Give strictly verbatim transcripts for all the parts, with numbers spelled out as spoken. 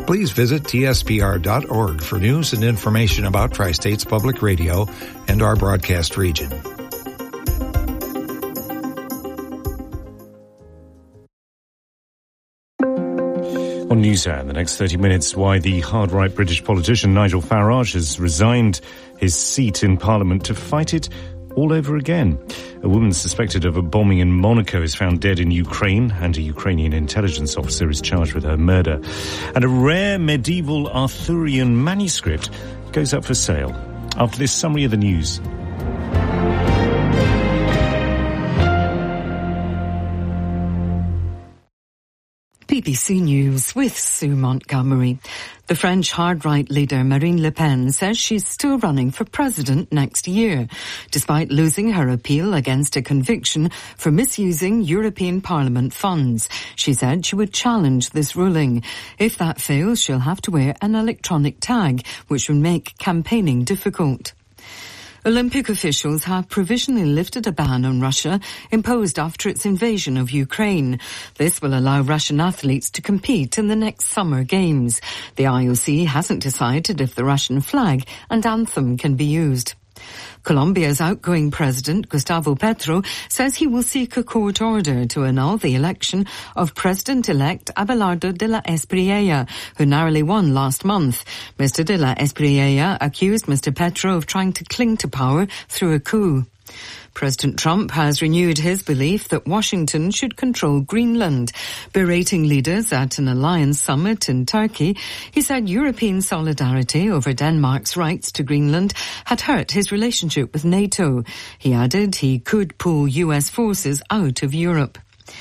Please visit T S P R dot org for news and information about Tri-States Public Radio and our broadcast region. On NewsHour, in the next thirty minutes, why the hard-right British politician Nigel Farage has resigned his seat in Parliament to fight it all over again. A woman suspected of a bombing in Monaco is found dead in Ukraine, and a Ukrainian intelligence officer is charged with her murder. And a rare medieval Arthurian manuscript goes up for sale. After this summary of the news. B B C News with Sue Montgomery. The French hard-right leader Marine Le Pen says she's still running for president next year, despite losing her appeal against a conviction for misusing European Parliament funds. She said she would challenge this ruling. If that fails, she'll have to wear an electronic tag, which would make campaigning difficult. Olympic officials have provisionally lifted a ban on Russia imposed after its invasion of Ukraine. This will allow Russian athletes to compete in the next Summer Games. The I O C hasn't decided if the Russian flag and anthem can be used. Colombia's outgoing president, Gustavo Petro, says he will seek a court order to annul the election of President-elect Abelardo de la Espriella, who narrowly won last month. Mister de la Espriella accused Mister Petro of trying to cling to power through a coup. President Trump has renewed his belief that Washington should control Greenland. Berating leaders at an alliance summit in Turkey, he said European solidarity over Denmark's rights to Greenland had hurt his relationship with NATO. He added he could pull U S forces out of Europe.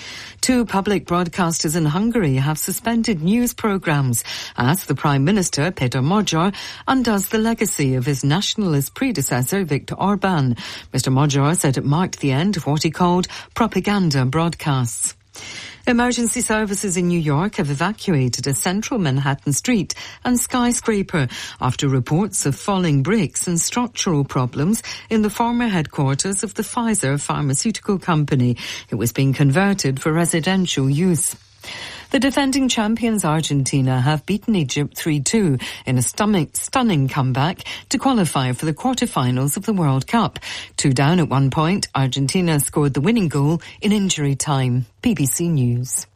Two public broadcasters in Hungary have suspended news programmes as the Prime Minister, Péter Magyar, undoes the legacy of his nationalist predecessor, Viktor Orban. Mister Magyar said it marked the end of what he called propaganda broadcasts. Emergency services in New York have evacuated a central Manhattan street and skyscraper after reports of falling bricks and structural problems in the former headquarters of the Pfizer pharmaceutical company. It was being converted for residential use. The defending champions Argentina have beaten Egypt three two in a stunning, stunning comeback to qualify for the quarterfinals of the World Cup. Two down at one point, Argentina scored the winning goal in injury time. B B C News.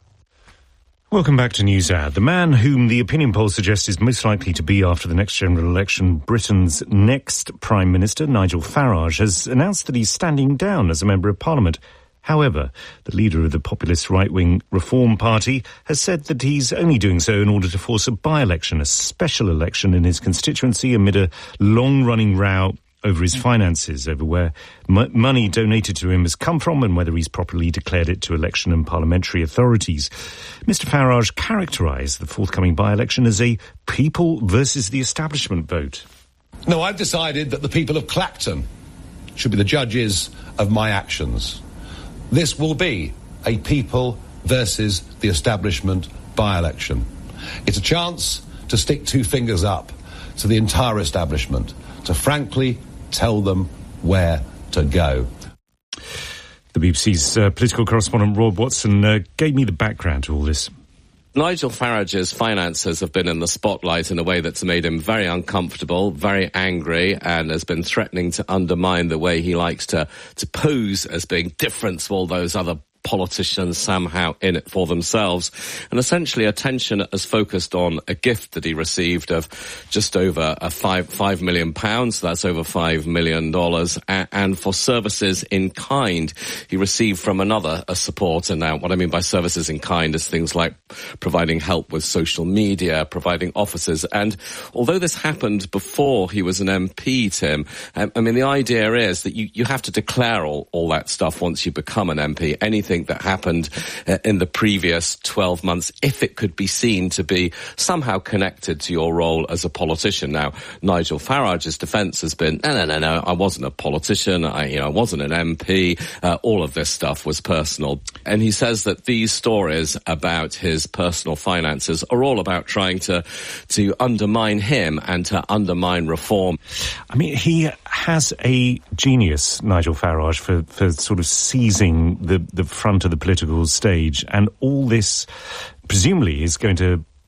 Welcome back to NewsHour. The man whom the opinion polls suggest is most likely to be after the next general election Britain's next Prime Minister, Nigel Farage, has announced that he's standing down as a Member of Parliament. However, the leader of the populist right-wing Reform Party has said that he's only doing so in order to force a by-election, a special election in his constituency amid a long-running row over his finances, over where m- money donated to him has come from and whether he's properly declared it to election and parliamentary authorities. Mister Farage characterised the forthcoming by-election as a people versus the establishment vote. No, I've decided that the people of Clacton should be the judges of my actions. This will be a people versus the establishment by-election. It's a chance to stick two fingers up to the entire establishment, to frankly tell them where to go. The B B C's uh, political correspondent Rob Watson uh, gave me the background to all this. Nigel Farage's finances have been in the spotlight in a way that's made him very uncomfortable, very angry, and has been threatening to undermine the way he likes to, to pose as being different to all those other politicians somehow in it for themselves. And essentially attention has focused on a gift that he received of just over a five, five million pounds. So that's over five million dollars. And for services in kind, he received from another a supporter. Now, what I mean by services in kind is things like providing help with social media, providing offices. And although this happened before he was an M P, Tim, um, I mean, the idea is that you, you have to declare all, all that stuff once you become an M P. Anything that happened uh, in the previous twelve months, if it could be seen to be somehow connected to your role as a politician. Now, Nigel Farage's defence has been, no, no, no, no, I wasn't a politician, I, you know, I wasn't an M P, uh, all of this stuff was personal. And he says that these stories about his personal finances are all about trying to, to undermine him and to undermine reform. I mean, he has a genius, Nigel Farage, for, for sort of seizing the, the front of the political stage, and all this presumably is going to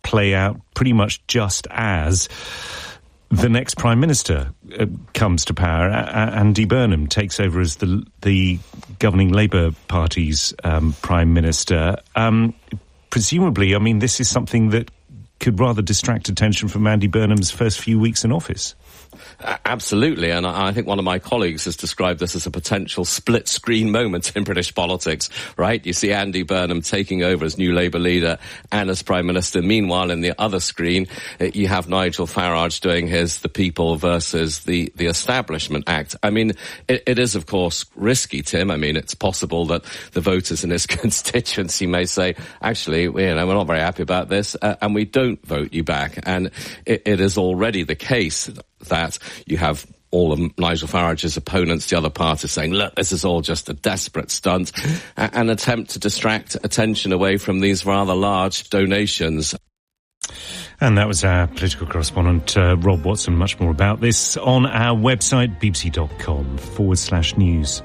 play out pretty much just as the next Prime Minister uh, comes to power. A- Andy Burnham takes over as the the governing Labour Party's um, Prime Minister. Um, presumably, I mean, this is something that could rather distract attention from Andy Burnham's first few weeks in office. Uh, absolutely, and I, I think one of my colleagues has described this as a potential split-screen moment in British politics, right? You see Andy Burnham taking over as new Labour leader and as Prime Minister. Meanwhile, in the other screen, uh, you have Nigel Farage doing his The People versus the, the Establishment Act. I mean, it, it is, of course, risky, Tim. I mean, it's possible that the voters in his constituency may say, actually, you know, we're not very happy about this, uh, and we don't vote you back. And it, it is already the case that you have all of Nigel Farage's opponents, the other parties, saying, look, this is all just a desperate stunt, an attempt to distract attention away from these rather large donations. And that was our political correspondent, uh, Rob Watson. Much more about this on our website, bbc.com forward slash news.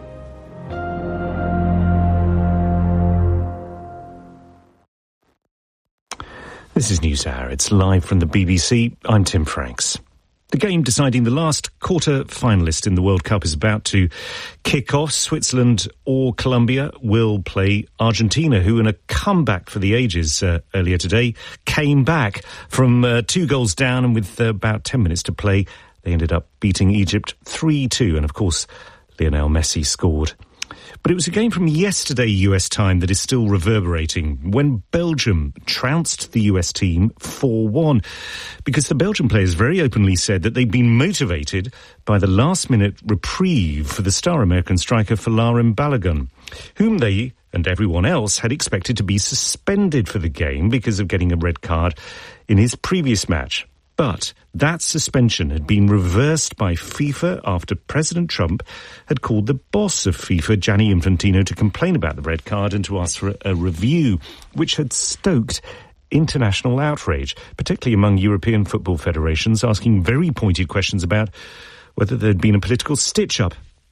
This is NewsHour. It's live from the B B C. I'm Tim Franks. The game deciding the last quarter-finalist in the World Cup is about to kick off. Switzerland or Colombia will play Argentina, who in a comeback for the ages uh, earlier today came back from uh, two goals down, and with uh, about ten minutes to play, they ended up beating Egypt three two. And of course, Lionel Messi scored. But it was a game from yesterday U S time that is still reverberating when Belgium trounced the U S team four one, because the Belgian players very openly said that they'd been motivated by the last-minute reprieve for the star American striker Folarin Balogun, whom they and everyone else had expected to be suspended for the game because of getting a red card in his previous match. But that suspension had been reversed by FIFA after President Trump had called the boss of FIFA, Gianni Infantino, to complain about the red card and to ask for a review, which had stoked international outrage, particularly among European football federations, asking very pointed questions about whether there'd been a political stitch-up.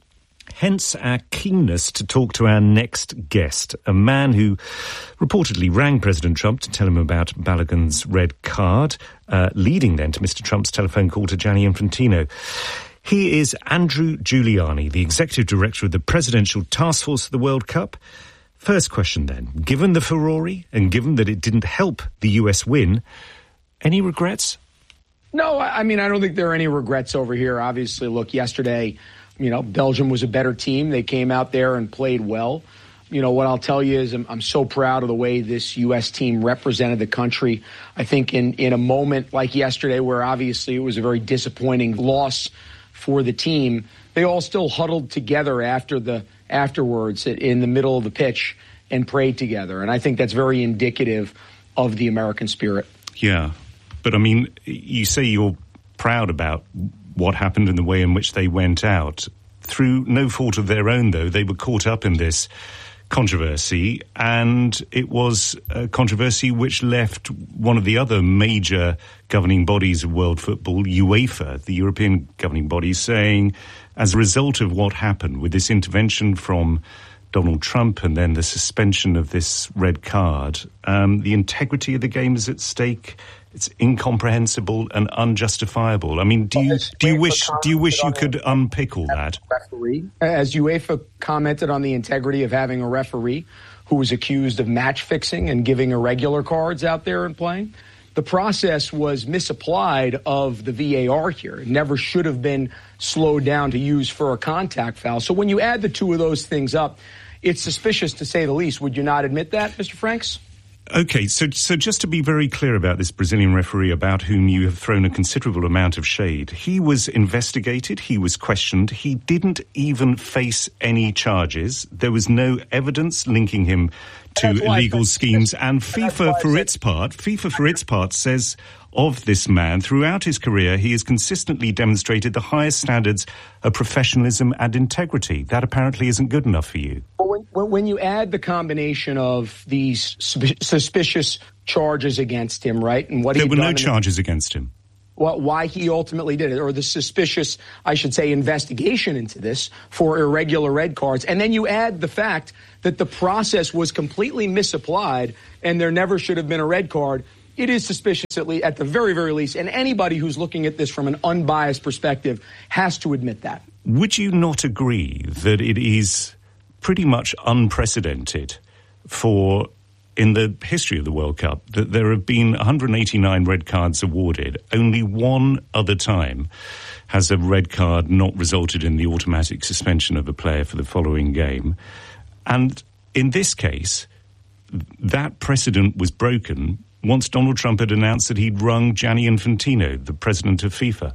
Hence our keenness to talk to our next guest, a man who reportedly rang President Trump to tell him about Balogun's red card, uh, leading then to Mister Trump's telephone call to Gianni Infantino. He is Andrew Giuliani, the Executive Director of the Presidential Task Force of the World Cup. First question then, given the furore and given that it didn't help the U S win, any regrets? No, I mean, I don't think there are any regrets over here. Obviously, look, yesterday, you know, Belgium was a better team. They came out there and played well. You know, what I'll tell you is I'm, I'm so proud of the way this U S team represented the country. I think in, in a moment like yesterday, where obviously it was a very disappointing loss for the team, they all still huddled together after the afterwards in the middle of the pitch and prayed together. And I think that's very indicative of the American spirit. Yeah. But I mean, you say you're proud about what happened and the way in which they went out. Through no fault of their own, though, they were caught up in this controversy, and it was a controversy which left one of the other major governing bodies of world football, UEFA, the European governing body, saying, as a result of what happened with this intervention from Donald Trump and then the suspension of this red card, um, the integrity of the game is at stake. It's incomprehensible and unjustifiable. I mean, do you do you wish do you wish you could unpick all that? As UEFA commented on the integrity of having a referee who was accused of match fixing and giving irregular cards out there and playing, the process was misapplied of the V A R here. It never should have been slowed down to use for a contact foul. So when you add the two of those things up, it's suspicious to say the least. Would you not admit that, Mister Franks? Okay, so so just to be very clear about this Brazilian referee about whom you have thrown a considerable amount of shade, he was investigated, he was questioned, he didn't even face any charges. There was no evidence linking him to illegal schemes, and FIFA for its part, FIFA for its part says of this man, throughout his career, he has consistently demonstrated the highest standards of professionalism and integrity. That apparently isn't good enough for you. When, when you add the combination of these suspicious charges against him, right, and what there he were no charges against him. Well, why he ultimately did it, or the suspicious, I should say, investigation into this for irregular red cards. And then you add the fact that the process was completely misapplied and there never should have been a red card. it is suspicious at, le- at the very, very least. And anybody who's looking at this from an unbiased perspective has to admit that. Would you not agree that it is pretty much unprecedented for, in the history of the World Cup, that there have been one hundred eighty-nine red cards awarded? Only one other time has a red card not resulted in the automatic suspension of a player for the following game. And in this case, that precedent was broken once Donald Trump had announced that he'd rung Gianni Infantino, the president of FIFA.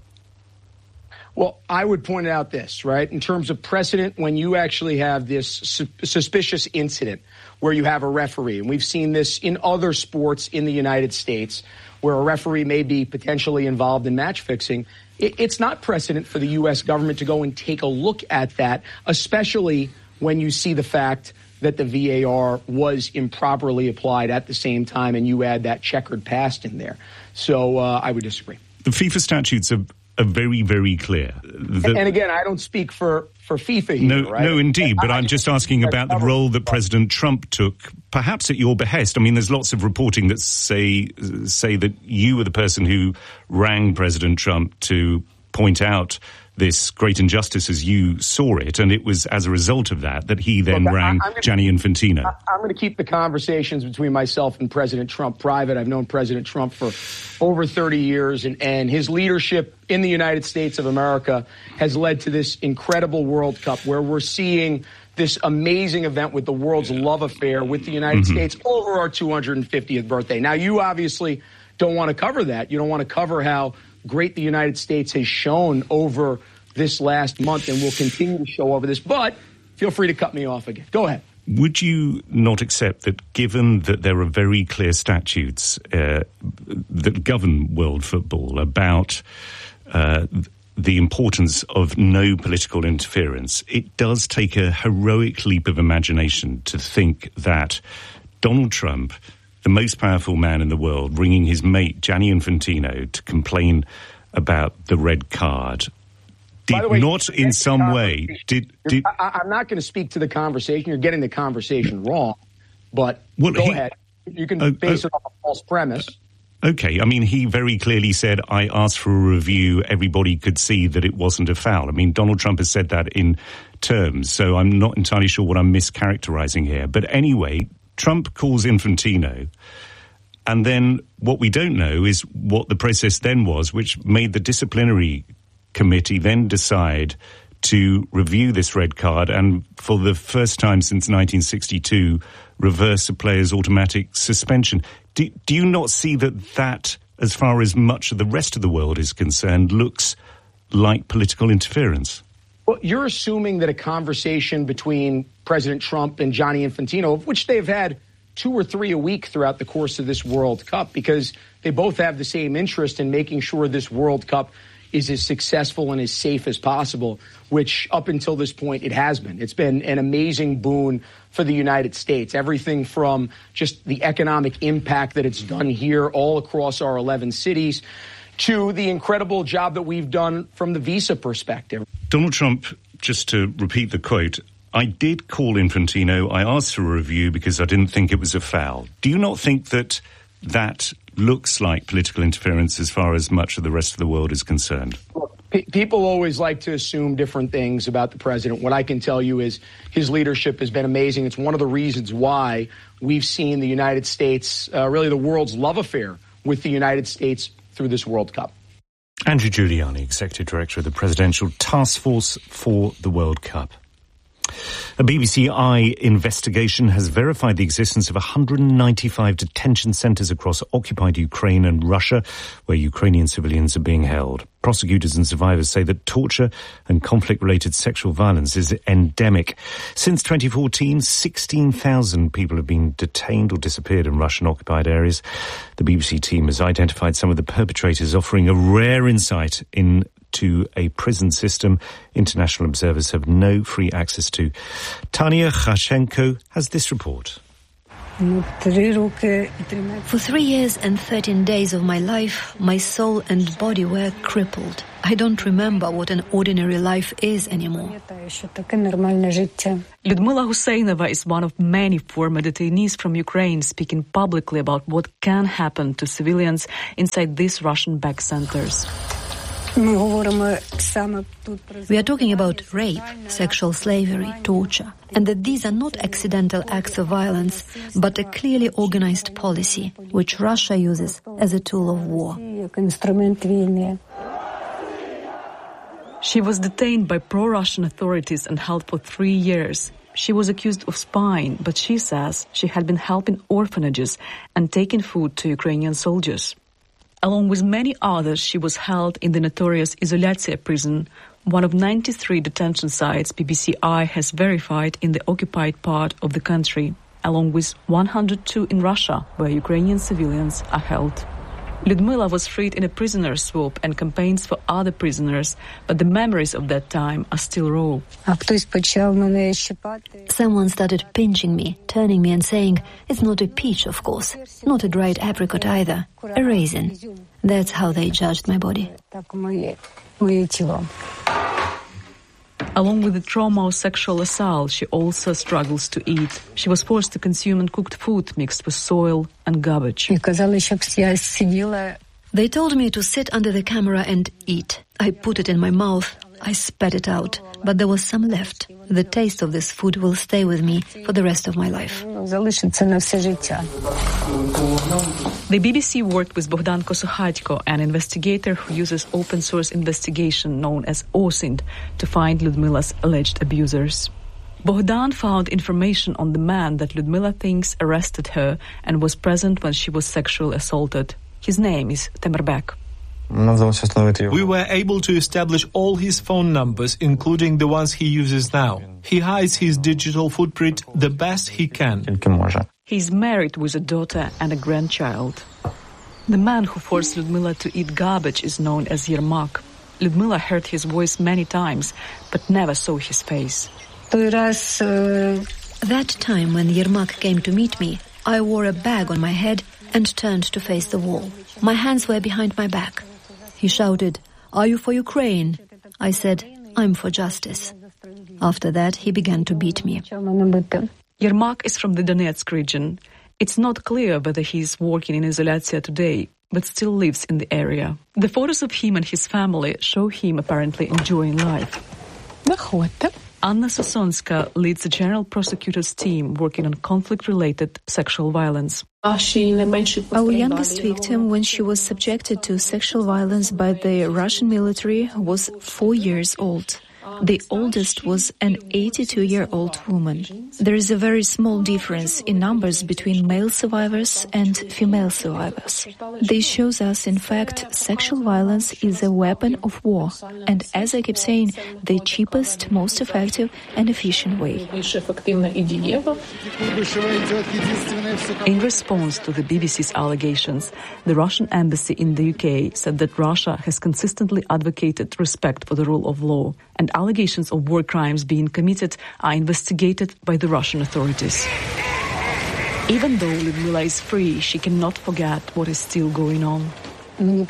Well, I would point out this, right? In terms of precedent, when you actually have this su- suspicious incident where you have a referee, and we've seen this in other sports in the United States, where a referee may be potentially involved in match fixing, it, it's not precedent for the U S government to go and take a look at that, especially when you see the fact that the V A R was improperly applied at the same time, and you add that checkered past in there. So uh, I would disagree. The FIFA statutes are, are very, very clear. The, and again, I don't speak for, for FIFA here, no, right? No, indeed, but I, I'm just asking about the role that President Trump took, perhaps at your behest. I mean, there's lots of reporting that say say that you were the person who rang President Trump to point out this great injustice as you saw it, and it was as a result of that that he then Look, rang gonna, Gianni Infantino. I, I'm going to keep the conversations between myself and President Trump private. I've known President Trump for over thirty years, and, and his leadership in the United States of America has led to this incredible World Cup where we're seeing this amazing event with the world's love affair with the United mm-hmm. States over our two hundred fiftieth birthday. Now, you obviously don't want to cover that. You don't want to cover how great the United States has shown over this last month and will continue to show over this. But feel free to cut me off again. Go ahead. Would you not accept that, given that there are very clear statutes uh, that govern world football about uh, the importance of no political interference, it does take a heroic leap of imagination to think that Donald Trump, the most powerful man in the world, ringing his mate Gianni Infantino to complain about the red card, did way, not in some way did, did I, I'm not going to speak to the conversation. You're getting the conversation wrong, but well, go he, ahead. You can uh, base uh, it on a false premise. Okay, I mean, he very clearly said, I asked for a review. Everybody could see that it wasn't a foul. I mean, Donald Trump has said that in terms, so I'm not entirely sure what I'm mischaracterizing here. But anyway, Trump calls Infantino, and then what we don't know is what the process then was, which made the disciplinary committee then decide to review this red card and, for the first time since nineteen sixty-two, reverse a player's automatic suspension. Do, do you not see that that, as far as much of the rest of the world is concerned, looks like political interference? Well, you're assuming that a conversation between President Trump and Gianni Infantino, of which they've had two or three a week throughout the course of this World Cup, because they both have the same interest in making sure this World Cup is as successful and as safe as possible, which up until this point it has been. It's been an amazing boon for the United States. Everything from just the economic impact that it's done here all across our eleven cities to the incredible job that we've done from the visa perspective. Donald Trump, just to repeat the quote, I did call Infantino. I asked for a review because I didn't think it was a foul. Do you not think that that looks like political interference as far as much of the rest of the world is concerned? P- people always like to assume different things about the president. What I can tell you is his leadership has been amazing. It's one of the reasons why we've seen the United States, uh, really the world's love affair with the United States through this World Cup. Andrew Giuliani, Executive Director of the Presidential Task Force for the World Cup. A B B C Eye investigation has verified the existence of one hundred ninety-five detention centres across occupied Ukraine and Russia, where Ukrainian civilians are being held. Prosecutors and survivors say that torture and conflict-related sexual violence is endemic. Since twenty fourteen, sixteen thousand people have been detained or disappeared in Russian-occupied areas. The B B C team has identified some of the perpetrators, offering a rare insight in to a prison system international observers have no free access to. Tanya Khashenko has this report. For three years and thirteen days of my life, my soul and body were crippled. I don't remember what an ordinary life is anymore. Lyudmila Huseynova is one of many former detainees from Ukraine speaking publicly about what can happen to civilians inside these Russian-backed centers. We are talking about rape, sexual slavery, torture, and that these are not accidental acts of violence, but a clearly organized policy, which Russia uses as a tool of war. She was detained by pro-Russian authorities and held for three years. She was accused of spying, but she says she had been helping orphanages and taking food to Ukrainian soldiers. Along with many others, she was held in the notorious Izolyatsiya prison, one of ninety-three detention sites B B C I has verified in the occupied part of the country, along with one hundred two in Russia, where Ukrainian civilians are held. Lyudmila was freed in a prisoner swap and campaigns for other prisoners, but the memories of that time are still raw. Someone started pinching me, turning me and saying, "It's not a peach, of course, not a dried apricot either, a raisin." That's how they judged my body. Along with the trauma of sexual assault, she also struggles to eat. She was forced to consume uncooked food mixed with soil and garbage. They told me to sit under the camera and eat. I put it in my mouth. I spat it out, but there was some left. The taste of this food will stay with me for the rest of my life. The B B C worked with Bogdan Kosuhatko, an investigator who uses open-source investigation known as OSINT to find Lyudmila's alleged abusers. Bogdan found information on the man that Lyudmila thinks arrested her and was present when she was sexually assaulted. His name is Temerbek. We were able to establish all his phone numbers, including the ones he uses now. He hides his digital footprint the best he can. He's married with a daughter and a grandchild. The man who forced Lyudmila to eat garbage is known as Yermak. Lyudmila heard his voice many times, but never saw his face. That time when Yermak came to meet me, I wore a bag on my head and turned to face the wall. My hands were behind my back. He shouted, "Are you for Ukraine?" I said, "I'm for justice." After that, he began to beat me. Yermak is from the Donetsk region. It's not clear whether he is working in Izolyatsiya today, but still lives in the area. The photos of him and his family show him apparently enjoying life. Anna Sosonska leads the General Prosecutor's team working on conflict-related sexual violence. Our youngest victim, when she was subjected to sexual violence by the Russian military, was four years old. The oldest was an eighty-two-year-old woman. There is a very small difference in numbers between male survivors and female survivors. This shows us, in fact, sexual violence is a weapon of war, and as I keep saying, the cheapest, most effective and efficient way. In response to the B B C's allegations, the Russian embassy in the U K said that Russia has consistently advocated respect for the rule of law, and allegations of war crimes being committed are investigated by the Russian authorities. Even though Lyudmila is free, she cannot forget what is still going on. I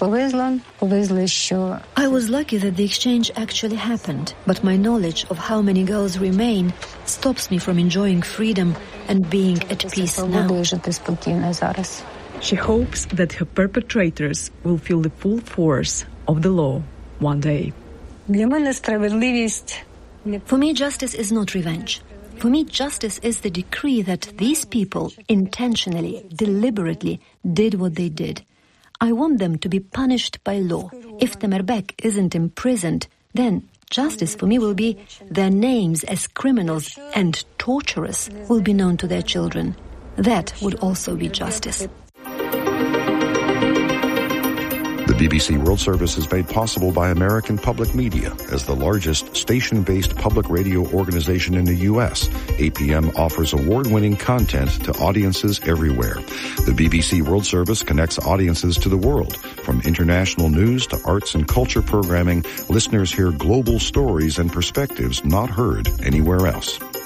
was lucky that the exchange actually happened, but my knowledge of how many girls remain stops me from enjoying freedom and being at peace now. She hopes that her perpetrators will feel the full force of the law one day. For me, justice is not revenge. For me, justice is the decree that these people intentionally, deliberately did what they did. I want them to be punished by law. If Temerbek isn't imprisoned, then justice for me will be their names as criminals and torturers will be known to their children. That would also be justice. The B B C World Service is made possible by American Public Media. As the largest station-based public radio organization in the U S, A P M offers award-winning content to audiences everywhere. The B B C World Service connects audiences to the world. From international news to arts and culture programming, listeners hear global stories and perspectives not heard anywhere else.